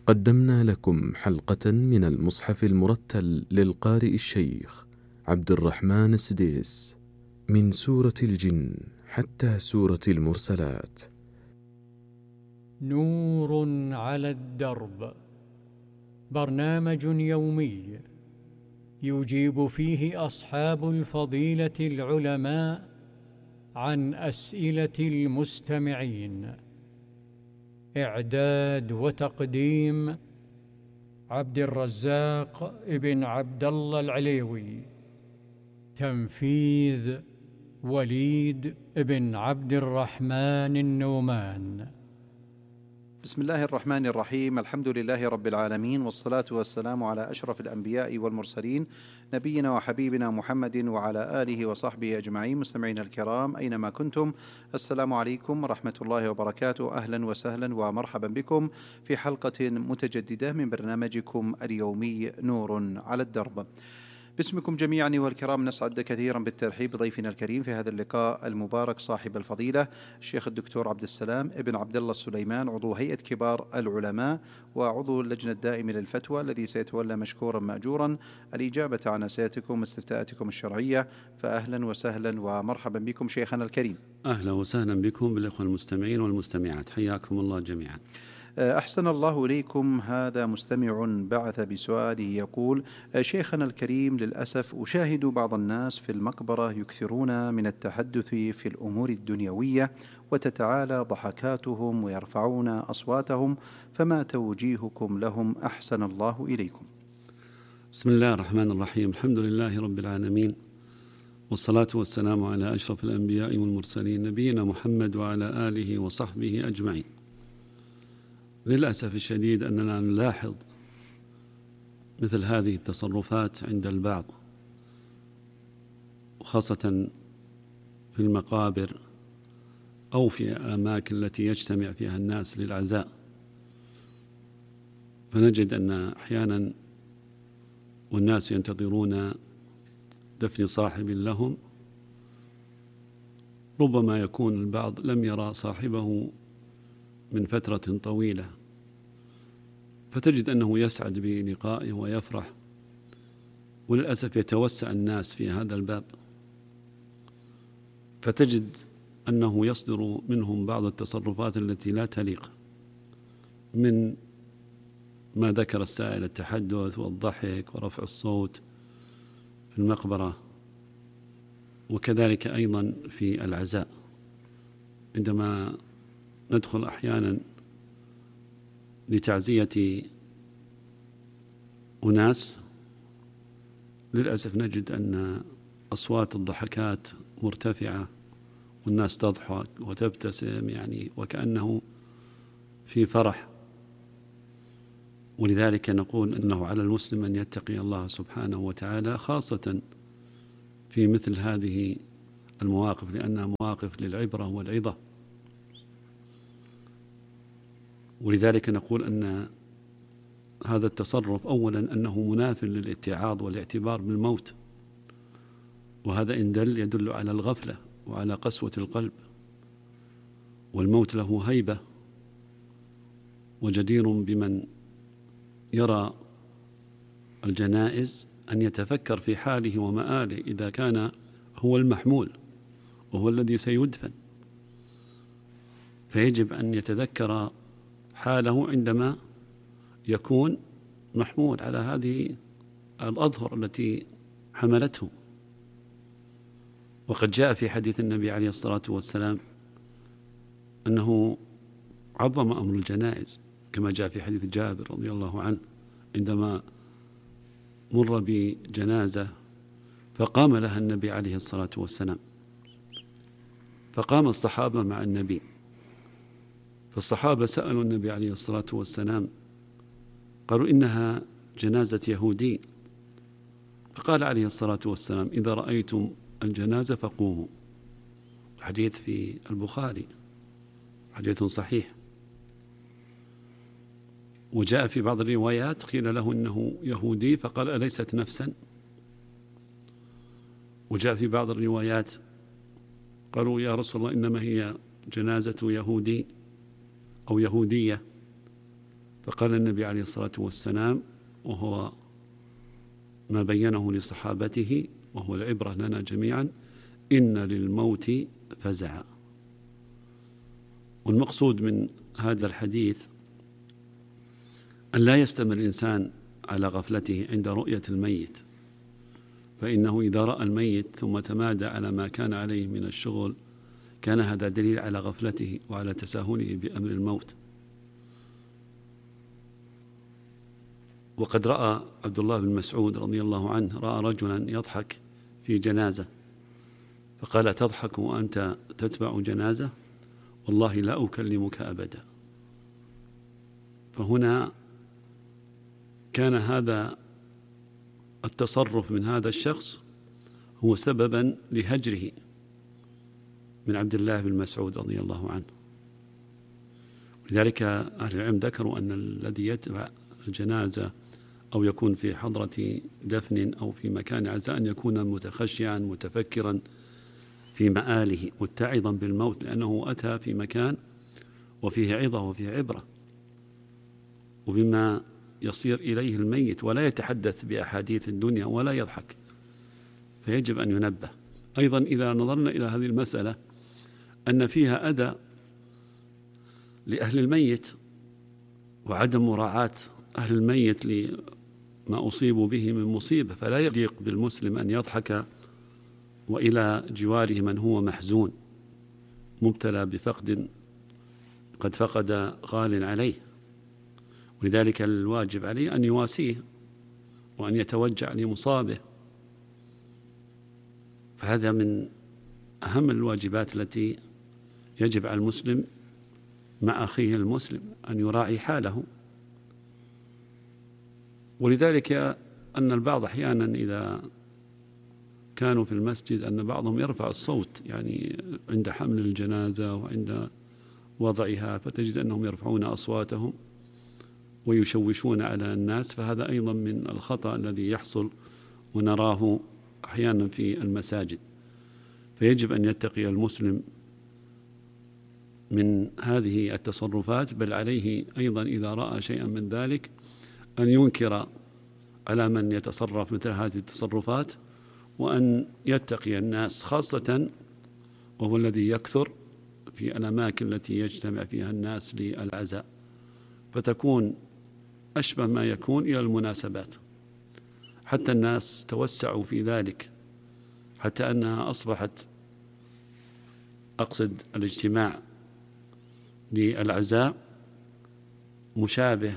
قدمنا لكم حلقة من المصحف المرتل للقارئ الشيخ عبد الرحمن السديس من سورة الجن حتى سورة المرسلات. نور على الدرب، برنامج يومي يجيب فيه أصحاب الفضيلة العلماء عن أسئلة المستمعين. إعداد وتقديم عبد الرزاق ابن عبد الله العليوي. تنفيذ وليد ابن عبد الرحمن النومان. بسم الله الرحمن الرحيم. الحمد لله رب العالمين، والصلاة والسلام على أشرف الأنبياء والمرسلين، نبينا وحبيبنا محمد وعلى آله وصحبه أجمعين. مستمعين الكرام أينما كنتم، السلام عليكم ورحمة الله وبركاته. أهلا وسهلا ومرحبا بكم في حلقة متجددة من برنامجكم اليومي نور على الدرب. باسمكم جميعا أيها الكرام نسعد كثيرا بالترحيب بضيفنا الكريم في هذا اللقاء المبارك، صاحب الفضيلة الشيخ الدكتور عبد السلام ابن عبد الله السليمان، عضو هيئة كبار العلماء وعضو اللجنة الدائمة للفتوى، الذي سيتولى مشكورا مأجورا الإجابة عن أسئلتكم واستفتاءاتكم الشرعية. فأهلا وسهلا ومرحبا بكم شيخنا الكريم. أهلا وسهلا بكم بالإخوة المستمعين والمستمعات، حياكم الله جميعا. أحسن الله إليكم. هذا مستمع بعث بسؤاله يقول: شيخنا الكريم، للأسف أشاهد بعض الناس في المقبرة يكثرون من التحدث في الأمور الدنيوية وتتعالى ضحكاتهم ويرفعون أصواتهم، فما توجيهكم لهم أحسن الله إليكم؟ بسم الله الرحمن الرحيم. الحمد لله رب العالمين، والصلاة والسلام على أشرف الأنبياء والمرسلين، نبينا محمد وعلى آله وصحبه أجمعين. للأسف الشديد أننا نلاحظ مثل هذه التصرفات عند البعض، وخاصة في المقابر أو في الأماكن التي يجتمع فيها الناس للعزاء. فنجد أن أحيانا والناس ينتظرون دفن صاحب لهم، ربما يكون البعض لم يرى صاحبه من فترة طويلة، فتجد أنه يسعد بلقائه ويفرح، وللأسف يتوسع الناس في هذا الباب، فتجد أنه يصدر منهم بعض التصرفات التي لا تليق، من ما ذكر السائل التحدث والضحك ورفع الصوت في المقبرة، وكذلك أيضا في العزاء. عندما ندخل أحيانا لتعزية أناس، للأسف نجد أن أصوات الضحكات مرتفعة والناس تضحك وتبتسم، يعني وكأنه في فرح. ولذلك نقول أنه على المسلم أن يتقي الله سبحانه وتعالى، خاصة في مثل هذه المواقف، لأنها مواقف للعبرة والعظة. ولذلك نقول أن هذا التصرف أولا أنه مناف للاتعاظ والاعتبار بالموت، وهذا إن يدل على الغفلة وعلى قسوة القلب، والموت له هيبة، وجدير بمن يرى الجنائز أن يتفكر في حاله ومآله إذا كان هو المحمول وهو الذي سيدفن، فيجب أن يتذكر حاله عندما يكون محمول على هذه الأظهر التي حملته. وقد جاء في حديث النبي عليه الصلاة والسلام أنه عظم أمر الجنائز، كما جاء في حديث جابر رضي الله عنه عندما مر بجنازة فقام لها النبي عليه الصلاة والسلام، فقام الصحابة مع النبي، فالصحابة سألوا النبي عليه الصلاة والسلام، قالوا إنها جنازة يهودي، فقال عليه الصلاة والسلام: إذا رأيتم الجنازة فقوموا. الحديث في البخاري، حديث صحيح. وجاء في بعض الروايات قيل له إنه يهودي فقال: أليست نفسا؟ وجاء في بعض الروايات قالوا: يا رسول الله إنما هي جنازة يهودي أو يهودية، فقال النبي عليه الصلاة والسلام، وهو ما بينه لصحابته وهو العبرة لنا جميعا: إن للموت فزعا. والمقصود من هذا الحديث أن لا يستمر الإنسان على غفلته عند رؤية الميت، فإنه إذا رأى الميت ثم تمادى على ما كان عليه من الشغل كان هذا دليل على غفلته وعلى تساهله بأمر الموت. وقد رأى عبد الله بن مسعود رضي الله عنه رأى رجلا يضحك في جنازة، فقال: تضحك وأنت تتبع جنازة؟ والله لا أكلمك أبدا. فهنا كان هذا التصرف من هذا الشخص هو سببا لهجره من عبد الله بن مسعود رضي الله عنه. ولذلك أهل العلم ذكروا أن الذي يتبع الجنازة أو يكون في حضرة دفن أو في مكان عزاء أن يكون متخشعا متفكرا في مآله متعظا بالموت، لأنه أتى في مكان وفيه عظة وفيه عبرة وبما يصير إليه الميت، ولا يتحدث بأحاديث الدنيا ولا يضحك، فيجب أن ينبه. أيضا إذا نظرنا إلى هذه المسألة أن فيها أذى لأهل الميت وعدم مراعاة أهل الميت لما أصيبوا به من مصيبة، فلا يليق بالمسلم أن يضحك وإلى جواره من هو محزون مبتلى بفقد قد فقد غال عليه. ولذلك الواجب عليه أن يواسيه وأن يتوجع لمصابه. فهذا من أهم الواجبات التي يجب على المسلم مع أخيه المسلم أن يراعي حاله. ولذلك أن البعض أحيانا إذا كانوا في المسجد أن بعضهم يرفع الصوت يعني عند حمل الجنازة وعند وضعها، فتجد أنهم يرفعون أصواتهم ويشوشون على الناس، فهذا أيضا من الخطأ الذي يحصل ونراه أحيانا في المساجد. فيجب أن يتقي المسلم من هذه التصرفات، بل عليه أيضا إذا رأى شيئا من ذلك أن ينكر على من يتصرف مثل هذه التصرفات، وأن يتقي الناس، خاصة وهو الذي يكثر في الأماكن التي يجتمع فيها الناس للعزاء، فتكون أشبه ما يكون إلى المناسبات. حتى الناس توسعوا في ذلك، حتى أنها أصبحت أقصد الاجتماع للعزاء مشابه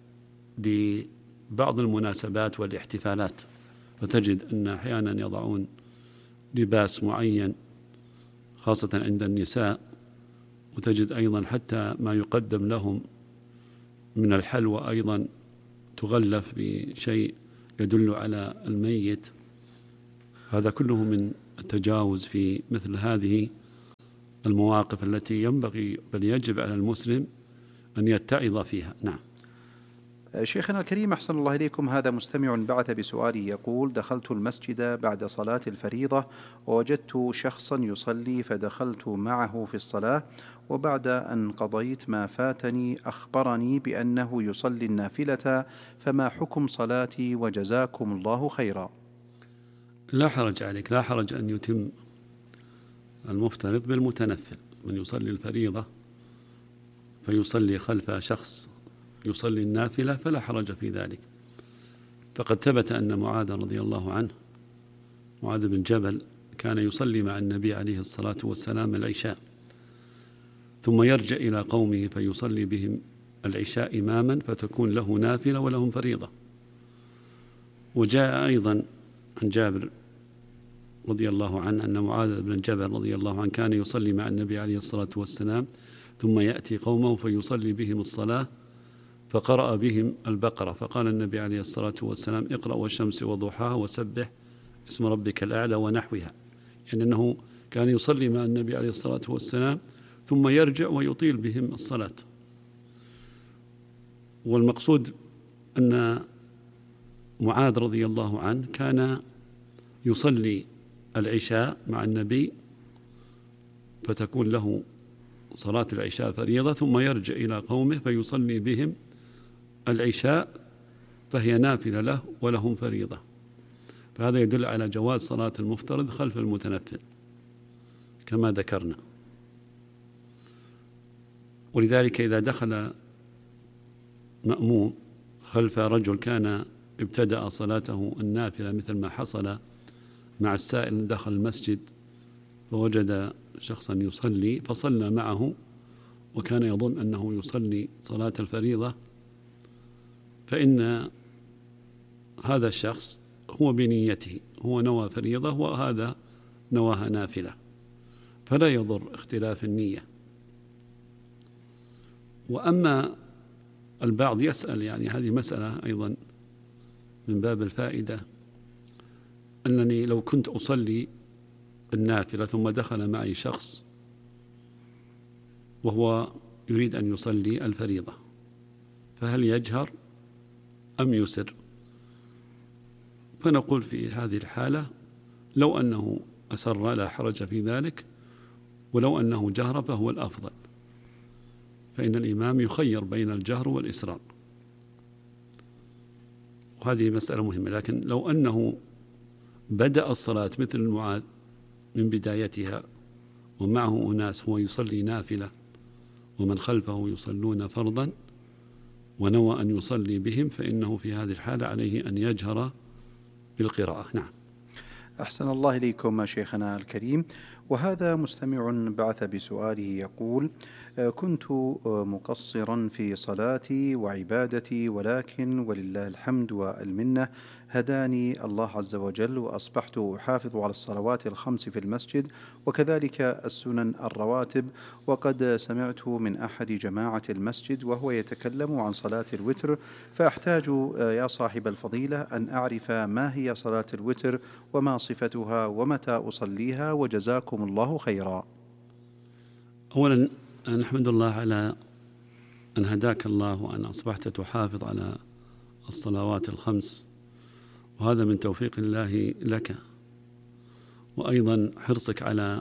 لبعض المناسبات والاحتفالات، فتجد أن أحيانا يضعون لباس معين خاصة عند النساء، وتجد أيضا حتى ما يقدم لهم من الحلوى أيضا تغلف بشيء يدل على الميت. هذا كله من التجاوز في مثل هذه المواقف التي ينبغي بل يجب على المسلم أن يتعظ فيها. نعم. شيخنا الكريم أحسن الله إليكم، هذا مستمع بعث بسؤاله يقول: دخلت المسجد بعد صلاة الفريضة ووجدت شخصا يصلي فدخلت معه في الصلاة، وبعد أن قضيت ما فاتني أخبرني بأنه يصلي النافلة، فما حكم صلاتي وجزاكم الله خيرا؟ لا حرج عليك، لا حرج أن يتم المفترض بالمتنفل. من يصلي الفريضة فيصلي خلف شخص يصلي النافلة فلا حرج في ذلك. فقد ثبت أن معاذ رضي الله عنه، معاذ بن جبل، كان يصلي مع النبي عليه الصلاة والسلام العشاء، ثم يرجع إلى قومه فيصلي بهم العشاء إماما، فتكون له نافلة ولهم فريضة. وجاء أيضا عن جابر رضي الله عنه أن معاذ بن جبل رضي الله عنه كان يصلي مع النبي عليه الصلاة والسلام، ثم يأتي قومه فيصلي بهم الصلاة، فقرأ بهم البقرة، فقال النبي عليه الصلاة والسلام: اقرأ والشمس وضحاها وسبح اسم ربك الأعلى ونحوها. يعني أنه كان يصلي مع النبي عليه الصلاة والسلام ثم يرجع ويطيل بهم الصلاة. والمقصود أن معاذ رضي الله عنه كان يصلي العشاء مع النبي، فتكون له صلاة العشاء فريضة، ثم يرجع إلى قومه فيصلي بهم العشاء فهي نافلة له ولهم فريضة، فهذا يدل على جواز صلاة المفترض خلف المتنفل كما ذكرنا. ولذلك إذا دخل مأموم خلف رجل كان ابتدأ صلاته النافلة مثل ما حصل مع السائل، دخل المسجد فوجد شخصا يصلي فصلى معه وكان يظن أنه يصلي صلاة الفريضة، فإن هذا الشخص هو بنيته هو نوى فريضة وهذا نواها نافلة، فلا يضر اختلاف النية. وأما البعض يسأل، يعني هذه مسألة أيضا من باب الفائدة، أنني لو كنت أصلي النافلة ثم دخل معي شخص وهو يريد أن يصلي الفريضة، فهل يجهر أم يسر؟ فنقول في هذه الحالة لو أنه أسر لا حرج في ذلك، ولو أنه جهر فهو الأفضل، فإن الإمام يخير بين الجهر والإسرار، وهذه مسألة مهمة. لكن لو أنه بدأ الصلاة مثل المعاد من بدايتها ومعه أناس هو يصلي نافلة ومن خلفه يصلون فرضا ونوى أن يصلي بهم، فإنه في هذه الحالة عليه أن يجهر بالقراءة. نعم. أحسن الله إليكم شيخنا الكريم. وهذا مستمع بعث بسؤاله يقول: كنت مقصرا في صلاتي وعبادتي، ولكن ولله الحمد والمنة هداني الله عز وجل وأصبحت أحافظ على الصلوات الخمس في المسجد وكذلك السنن الرواتب. وقد سمعت من أحد جماعة المسجد وهو يتكلم عن صلاة الوتر، فأحتاج يا صاحب الفضيلة أن أعرف ما هي صلاة الوتر وما صفتها ومتى أصليها، وجزاكم الله خيرا. أولا نحمد الله على أن هداك الله وأن أصبحت تحافظ على الصلوات الخمس، وهذا من توفيق الله لك، وأيضا حرصك على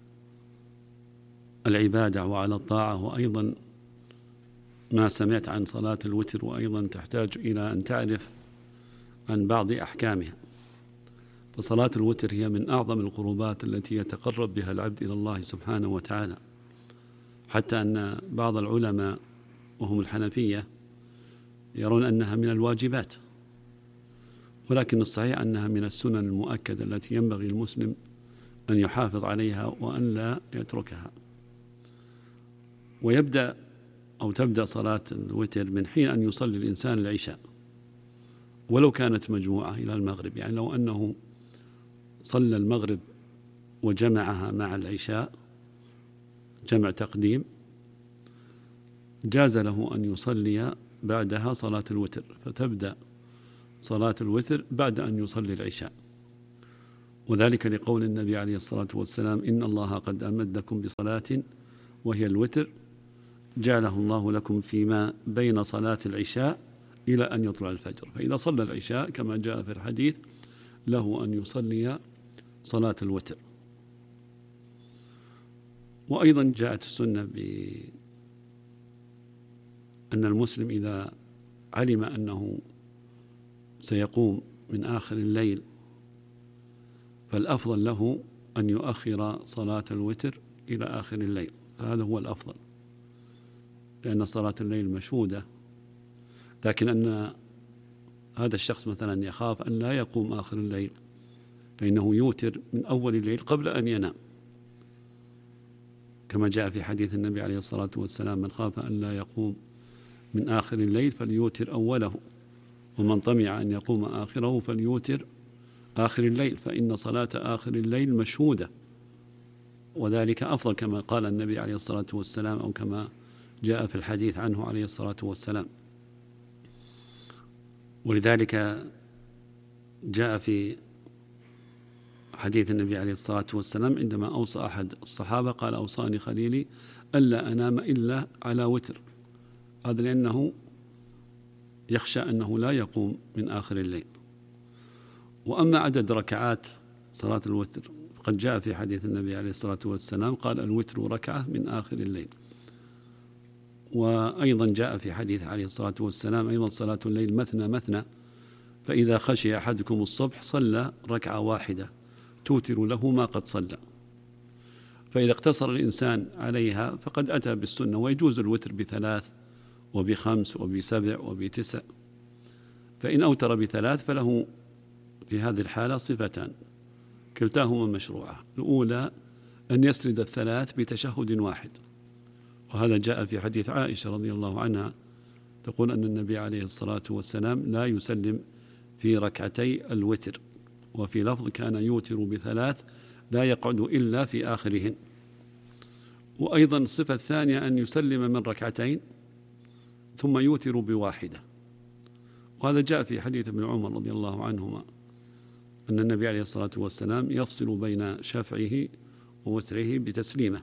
العبادة وعلى الطاعة، وأيضا ما سمعت عن صلاة الوتر، وأيضا تحتاج إلى أن تعرف عن بعض أحكامها. فصلاة الوتر هي من أعظم القربات التي يتقرب بها العبد إلى الله سبحانه وتعالى، حتى أن بعض العلماء وهم الحنفية يرون أنها من الواجبات، ولكن الصحيح أنها من السنن المؤكدة التي ينبغي المسلم أن يحافظ عليها وأن لا يتركها. ويبدأ أو تبدأ صلاة الوتر من حين أن يصلي الإنسان العشاء ولو كانت مجموعة إلى المغرب، يعني لو أنه صلى المغرب وجمعها مع العشاء جمع تقديم، جاز له أن يصلي بعدها صلاة الوتر، فتبدأ صلاة الوتر بعد أن يصلي العشاء، وذلك لقول النبي عليه الصلاة والسلام: إن الله قد أمدكم بصلاة وهي الوتر جعله الله لكم فيما بين صلاة العشاء إلى أن يطلع الفجر. فإذا صلى العشاء كما جاء في الحديث له أن يصلي صلاة الوتر. وأيضا جاءت السنة بأن المسلم إذا علم أنه سيقوم من آخر الليل فالأفضل له أن يؤخر صلاة الوتر إلى آخر الليل، هذا هو الأفضل، لأن صلاة الليل مشهودة. لكن أن هذا الشخص مثلا يخاف أن لا يقوم آخر الليل فإنه يوتر من أول الليل قبل أن ينام، كما جاء في حديث النبي عليه الصلاة والسلام: من خاف أن لا يقوم من آخر الليل فليوتر أوله، ومن طمع أن يقوم آخره فليوتر آخر الليل، فإن صلاة آخر الليل مشهودة، وذلك أفضل كما قال النبي عليه الصلاة والسلام أو كما جاء في الحديث عنه عليه الصلاة والسلام. ولذلك جاء في حديث النبي عليه الصلاة والسلام عندما أوصى أحد الصحابة قال: أوصاني خليلي ألا أنام إلا على وتر، هذا لأنه يخشى أنه لا يقوم من آخر الليل. وأما عدد ركعات صلاة الوتر فقد جاء في حديث النبي عليه الصلاة والسلام قال: الوتر ركعة من آخر الليل. وأيضا جاء في حديث عليه الصلاة والسلام أيضا صلاة الليل مثنى مثنى، فإذا خشي أحدكم الصبح صلى ركعة واحدة توتر له ما قد صلى. فإذا اقتصر الإنسان عليها فقد أتى بالسنة، ويجوز الوتر ب3 وب5 وب7 وب9. فإن أوتر ب3 فله في هذه الحالة صفتان كلتاهما مشروعة. الأولى أن يسرد 3 بتشهد واحد، وهذا جاء في حديث عائشة رضي الله عنها تقول أن النبي عليه الصلاة والسلام لا يسلم في ركعتي الوتر، وفي لفظ كان يوتر ب3 لا يقعد إلا في آخرهن. وأيضا الصفة الثانية أن يسلم من ركعتين ثم يوتر بواحدة، وهذا جاء في حديث ابن عمر رضي الله عنهما أن النبي عليه الصلاة والسلام يفصل بين شفعه ووتره بتسليمة.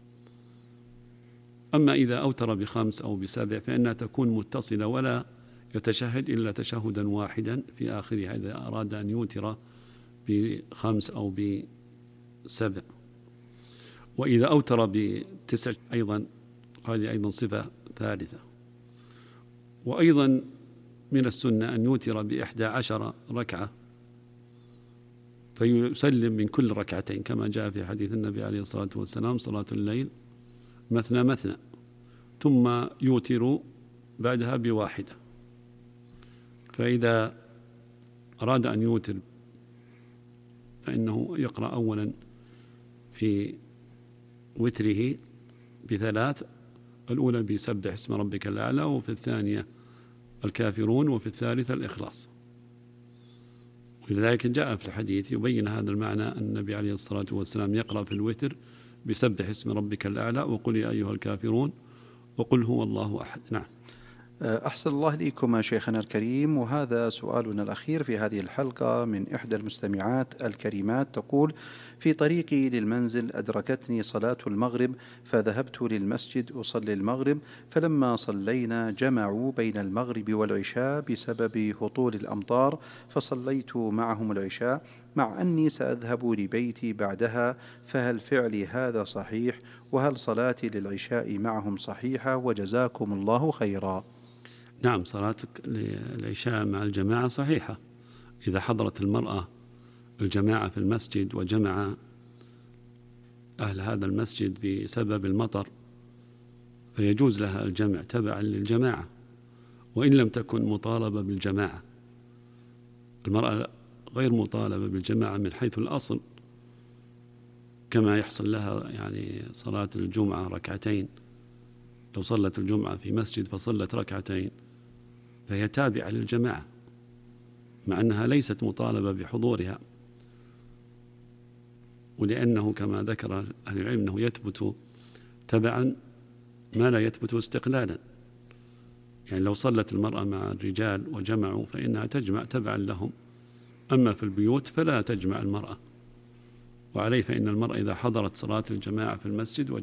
أما إذا أوتر ب5 أو ب7 فإنها تكون متصلة ولا يتشهد إلا تشهدا واحدا في آخرها إذا أراد أن يوتر ب5 أو ب7. وإذا أوتر ب9 أيضا هذه أيضا صفة ثالثة. وأيضا من السنة أن يوتر ب11 ركعة فيسلم من كل ركعتين، كما جاء في حديث النبي عليه الصلاة والسلام صلاة الليل مثنى مثنى، ثم يوتر بعدها بواحدة. فإذا أراد أن يوتر فإنه يقرأ أولا في وتره ب3، الأولى بسبح اسم ربك الأعلى، وفي الثانية الكافرون، وفي الثالثة الإخلاص. ولذلك جاء في الحديث يبين هذا المعنى أن النبي عليه الصلاة والسلام يقرأ في الوتر بسبح اسم ربك الأعلى وقل يا أيها الكافرون وقل هو الله أحد. نعم. أحسن الله إليكم شيخنا الكريم. وهذا سؤالنا الأخير في هذه الحلقة من إحدى المستمعات الكريمات، تقول: في طريقي للمنزل أدركتني صلاة المغرب فذهبت للمسجد أصلي المغرب، فلما صلينا جمعوا بين المغرب والعشاء بسبب هطول الأمطار، فصليت معهم العشاء مع أني سأذهب لبيتي بعدها، فهل فعلي هذا صحيح؟ وهل صلاتي للعشاء معهم صحيحة؟ وجزاكم الله خيرا. نعم، صلاتك للعشاء مع الجماعة صحيحة إذا حضرت المرأة الجماعة في المسجد وجمع أهل هذا المسجد بسبب المطر، فيجوز لها الجمع تبعا للجماعة، وإن لم تكن مطالبة بالجماعة. المرأة غير مطالبة بالجماعة من حيث الأصل، كما يحصل لها يعني صلاة الجمعة ركعتين، لو صلت الجمعة في مسجد فصلت ركعتين فهي تابعة للجماعة مع أنها ليست مطالبة بحضورها. ولأنه كما ذكر أهل العلم أنه يثبت تبعا ما لا يثبت استقلالا، يعني لو صلت المرأة مع الرجال وجمعوا فإنها تجمع تبعا لهم، أما في البيوت فلا تجمع المرأة. وعليه فإن المرأة إذا حضرت صلاة الجماعة في المسجد